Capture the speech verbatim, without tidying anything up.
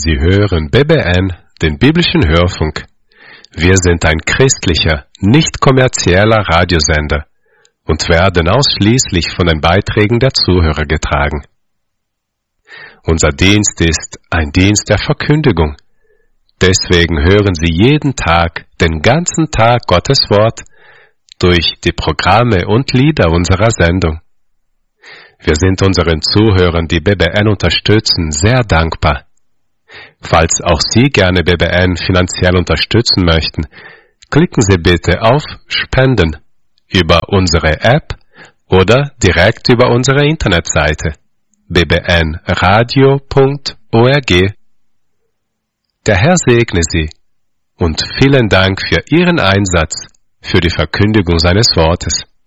Sie hören B B N, den biblischen Hörfunk. Wir sind ein christlicher, nicht kommerzieller Radiosender und werden ausschließlich von den Beiträgen der Zuhörer getragen. Unser Dienst ist ein Dienst der Verkündigung. Deswegen hören Sie jeden Tag, den ganzen Tag Gottes Wort durch die Programme und Lieder unserer Sendung. Wir sind unseren Zuhörern, die B B N unterstützen, sehr dankbar. Falls auch Sie gerne B B N finanziell unterstützen möchten, klicken Sie bitte auf Spenden über unsere App oder direkt über unsere Internetseite b b n radio punkt org. Der Herr segne Sie und vielen Dank für Ihren Einsatz für die Verkündigung seines Wortes.